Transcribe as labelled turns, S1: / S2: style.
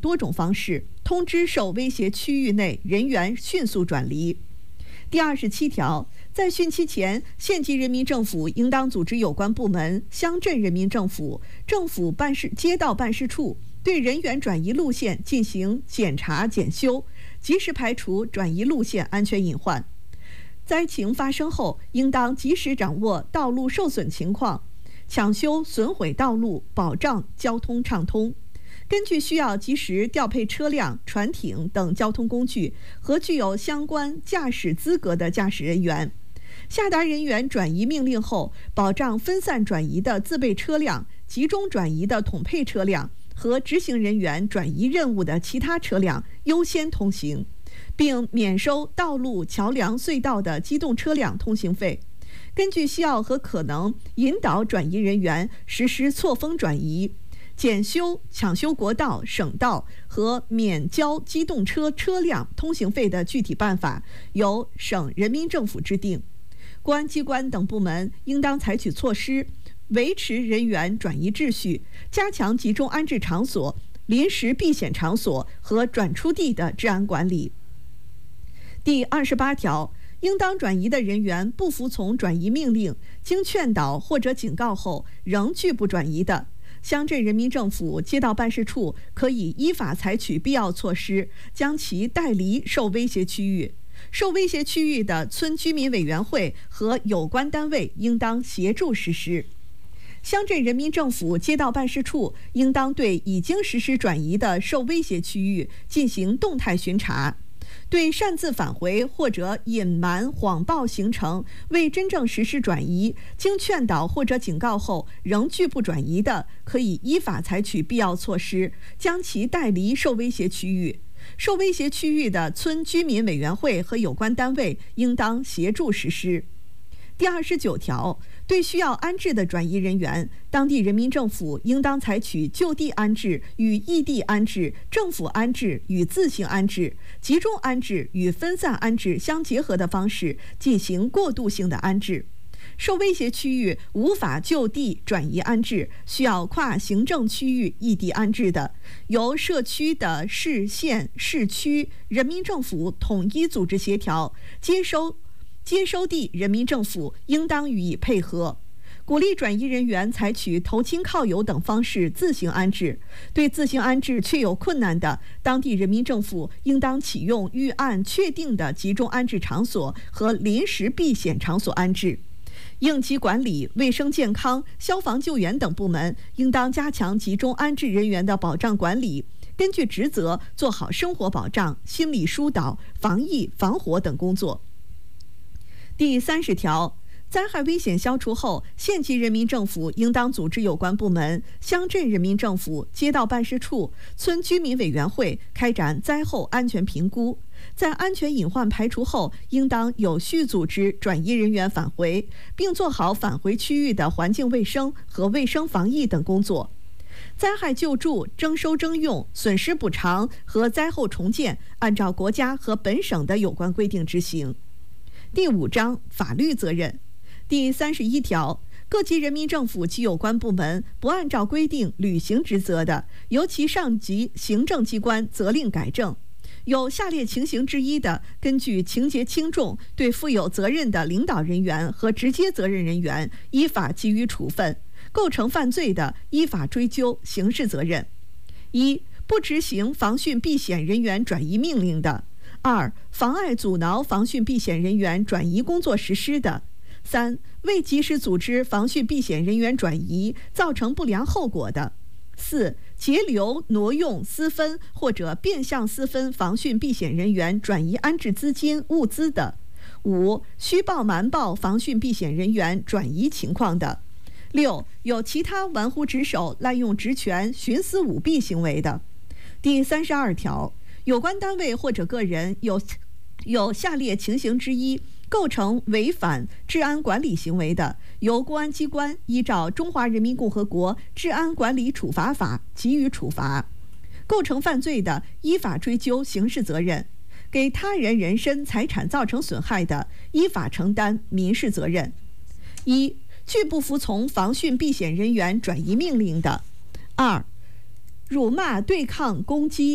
S1: 多种方式通知受威胁区域内人员迅速转离。第27条，在汛期前，县级人民政府应当组织有关部门、乡镇人民政府、政府街道办事处对人员转移路线进行检查检修，及时排除转移路线安全隐患。灾情发生后，应当及时掌握道路受损情况，抢修损毁道路，保障交通畅通。根据需要，及时调配车辆、船艇等交通工具和具有相关驾驶资格的驾驶人员。下达人员转移命令后，保障分散转移的自备车辆、集中转移的统配车辆和执行人员转移任务的其他车辆优先通行，并免收道路、桥梁、隧道的机动车辆通行费。根据需要和可能，引导转移人员实施错峰转移。检修、抢修国道、省道和免交机动车车辆通行费的具体办法由省人民政府制定。公安机关等部门应当采取措施，维持人员转移秩序，加强集中安置场所、临时避险场所和转出地的治安管理。第28条，应当转移的人员不服从转移命令，经劝导或者警告后仍拒不转移的，乡镇人民政府街道办事处可以依法采取必要措施，将其带离受威胁区域。受威胁区域的村居民委员会和有关单位应当协助实施。乡镇人民政府街道办事处应当对已经实施转移的受威胁区域进行动态巡查。对擅自返回或者隐瞒谎报行程、未真正实施转移、经劝导或者警告后仍拒不转移的，可以依法采取必要措施，将其带离受威胁区域。受威胁区域的村居民委员会和有关单位应当协助实施。第29条，对需要安置的转移人员，当地人民政府应当采取就地安置与异地安置、政府安置与自行安置、集中安置与分散安置相结合的方式进行过渡性的安置。受威胁区域无法就地转移安置，需要跨行政区域异地安置的，由社区的市县市区人民政府统一组织协调，接收地人民政府应当予以配合。鼓励转移人员采取投亲靠友等方式自行安置。对自行安置确有困难的，当地人民政府应当启用预案确定的集中安置场所和临时避险场所安置。应急管理、卫生健康、消防救援等部门应当加强集中安置人员的保障管理，根据职责做好生活保障、心理疏导、防疫防火等工作。第30条，灾害危险消除后，县级人民政府应当组织有关部门、乡镇人民政府、街道办事处、村居民委员会开展灾后安全评估。在安全隐患排除后，应当有序组织转移人员返回，并做好返回区域的环境卫生和卫生防疫等工作。灾害救助、征收征用、损失补偿和灾后重建，按照国家和本省的有关规定执行。第5章法律责任。第31条，各级人民政府及有关部门不按照规定履行职责的，由其上级行政机关责令改正。有下列情形之一的，根据情节轻重，对负有责任的领导人员和直接责任人员依法给予处分；构成犯罪的，依法追究刑事责任。1、不执行防汛避险人员转移命令的；2、妨碍阻挠防汛避险人员转移工作实施的；3、未及时组织防汛避险人员转移，造成不良后果的；4、截留、挪用、私分或者变相私分防汛避险人员转移安置资金、物资的；5、虚报瞒报防汛避险人员转移情况的；6、有其他玩忽职守、滥用职权、徇私舞弊行为的。第32条，有关单位或者个人有下列情形之一，构成违反治安管理行为的，由公安机关依照《中华人民共和国治安管理处罚法》给予处罚；构成犯罪的，依法追究刑事责任；给他人人身财产造成损害的，依法承担民事责任。1、拒不服从防汛避险人员转移命令的；2、辱骂、对抗、攻击